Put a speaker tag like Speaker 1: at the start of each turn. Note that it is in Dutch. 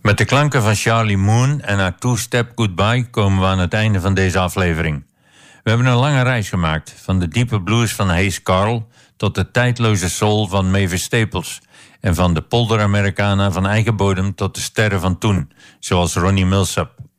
Speaker 1: Met de klanken van Charlie Moon en haar Two-Step Goodbye komen we aan het einde van deze aflevering. We hebben een lange reis gemaakt, van de diepe blues van Hayes Carll tot de tijdloze soul van Mavis Staples en van de polder-Americana van eigen bodem tot de sterren van toen, zoals Ronnie Milsap.